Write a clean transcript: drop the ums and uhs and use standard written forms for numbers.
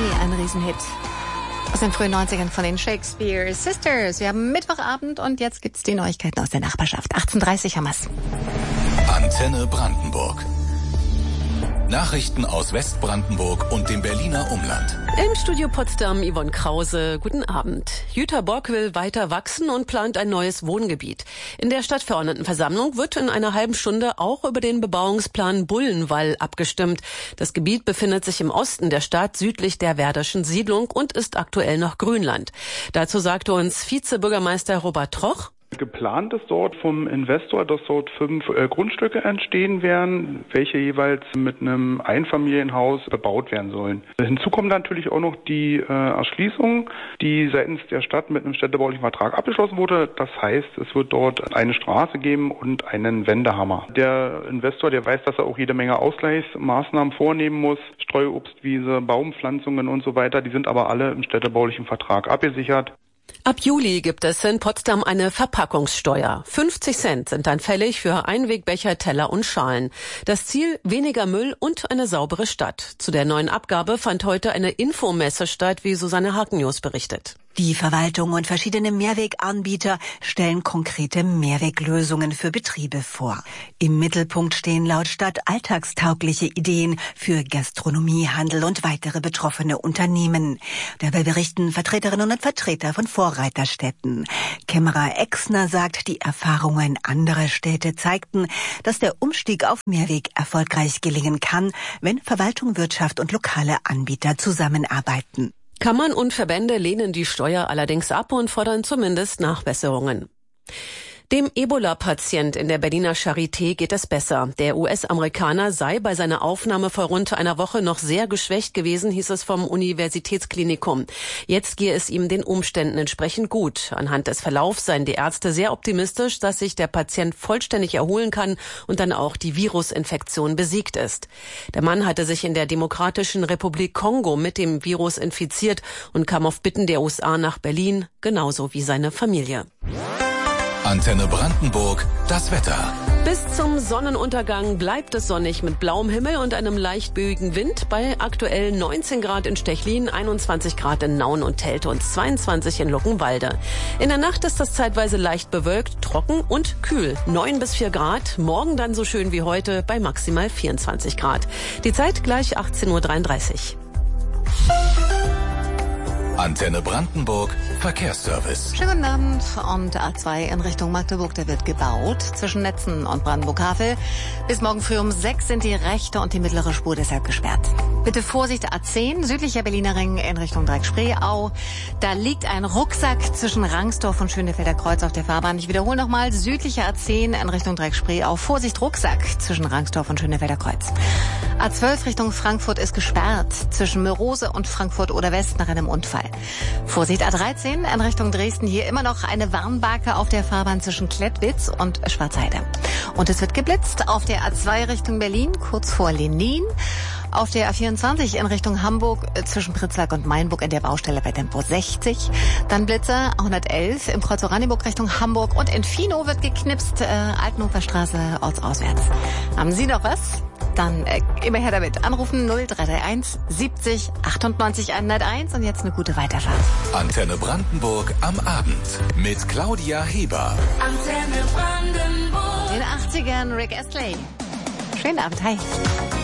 Annie, ein Riesenhit aus den frühen 90ern von den Shakespeare Sisters. Wir haben Mittwochabend und jetzt gibt's die Neuigkeiten aus der Nachbarschaft. 18:30 haben wir's. Antenne Brandenburg. Nachrichten aus Westbrandenburg und dem Berliner Umland. Im Studio Potsdam Yvonne Krause. Guten Abend. Jutta Bock will weiter wachsen und plant ein neues Wohngebiet. In der Stadtverordnetenversammlung wird in einer halben Stunde auch über den Bebauungsplan Bullenwall abgestimmt. Das Gebiet befindet sich im Osten der Stadt, südlich der Werderschen Siedlung und ist aktuell noch Grünland. Dazu sagte uns Vizebürgermeister Robert Troch: Geplant ist dort vom Investor, dass dort 5 Grundstücke entstehen werden, welche jeweils mit einem Einfamilienhaus bebaut werden sollen. Hinzu kommt natürlich auch noch die Erschließung, die seitens der Stadt mit einem städtebaulichen Vertrag abgeschlossen wurde. Das heißt, es wird dort eine Straße geben und einen Wendehammer. Der Investor, der weiß, dass er auch jede Menge Ausgleichsmaßnahmen vornehmen muss, Streuobstwiese, Baumpflanzungen und so weiter, die sind aber alle im städtebaulichen Vertrag abgesichert. Ab Juli gibt es in Potsdam eine Verpackungssteuer. 50 Cent sind dann fällig für Einwegbecher, Teller und Schalen. Das Ziel: weniger Müll und eine saubere Stadt. Zu der neuen Abgabe fand heute eine Infomesse statt, wie Susanne Hakenjus berichtet. Die Verwaltung und verschiedene Mehrweganbieter stellen konkrete Mehrweglösungen für Betriebe vor. Im Mittelpunkt stehen laut Stadt alltagstaugliche Ideen für Gastronomie, Handel und weitere betroffene Unternehmen. Dabei berichten Vertreterinnen und Vertreter von Vorreiterstädten. Kämmerer Exner sagt, die Erfahrungen anderer Städte zeigten, dass der Umstieg auf Mehrweg erfolgreich gelingen kann, wenn Verwaltung, Wirtschaft und lokale Anbieter zusammenarbeiten. Kammern und Verbände lehnen die Steuer allerdings ab und fordern zumindest Nachbesserungen. Dem Ebola-Patient in der Berliner Charité geht es besser. Der US-Amerikaner sei bei seiner Aufnahme vor rund einer Woche noch sehr geschwächt gewesen, hieß es vom Universitätsklinikum. Jetzt gehe es ihm den Umständen entsprechend gut. Anhand des Verlaufs seien die Ärzte sehr optimistisch, dass sich der Patient vollständig erholen kann und dann auch die Virusinfektion besiegt ist. Der Mann hatte sich in der Demokratischen Republik Kongo mit dem Virus infiziert und kam auf Bitten der USA nach Berlin, genauso wie seine Familie. Antenne Brandenburg, das Wetter. Bis zum Sonnenuntergang bleibt es sonnig mit blauem Himmel und einem leicht böigen Wind bei aktuell 19 Grad in Stechlin, 21 Grad in Nauen und Telte und 22 in Luckenwalde. In der Nacht ist das zeitweise leicht bewölkt, trocken und kühl, 9 bis 4 Grad. Morgen dann so schön wie heute bei maximal 24 Grad. Die Zeit gleich 18:33 Uhr. Antenne Brandenburg, Verkehrsservice. Schönen guten Abend. Und A2 in Richtung Magdeburg, der wird gebaut. Zwischen Netzen und Brandenburg-Havel. Bis morgen früh um 6 sind die rechte und die mittlere Spur deshalb gesperrt. Bitte Vorsicht, A10, südlicher Berliner Ring in Richtung Dreieck-Spreeau. Da liegt ein Rucksack zwischen Rangsdorf und Schönefelder Kreuz auf der Fahrbahn. Ich wiederhole nochmal, südlicher A10 in Richtung Dreieck-Spreeau. Vorsicht, Rucksack zwischen Rangsdorf und Schönefelder Kreuz. A12 Richtung Frankfurt ist gesperrt. Zwischen Mörose und Frankfurt oder West nach einem Unfall. Vorsicht, A13 in Richtung Dresden. Hier immer noch eine Warnbarke auf der Fahrbahn zwischen Klettwitz und Schwarzheide. Und es wird geblitzt auf der A2 Richtung Berlin, kurz vor Lenin. Auf der A24 in Richtung Hamburg zwischen Pritzlack und Mainburg in der Baustelle bei Tempo 60. Dann Blitzer 111 im Kreuz Oranienburg Richtung Hamburg. Und in Fino wird geknipst, Altenhofer Straße ortsauswärts. Haben Sie noch was? Dann immer her damit. Anrufen 0331 70 98 101 und jetzt eine gute Weiterfahrt. Antenne Brandenburg am Abend mit Claudia Heber. Antenne Brandenburg. In den 80ern Rick Astley. Schönen Abend, hi.